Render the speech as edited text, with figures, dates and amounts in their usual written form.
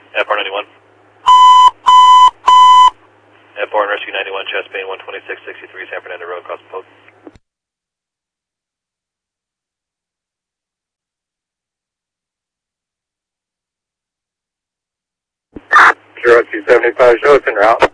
FR 91. FR and Rescue 91, chest pain 12663 San Fernando Road, cross the post. 0275, show us en route.